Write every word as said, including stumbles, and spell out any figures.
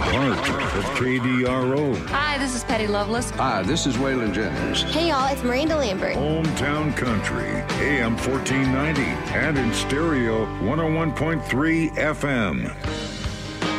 Bart of K D R O. Hi, this is Patty Loveless. Hi, this is Waylon Jennings. Hey, y'all, it's Miranda Lambert. Hometown Country, A M fourteen ninety, and in stereo, one oh one point three F M.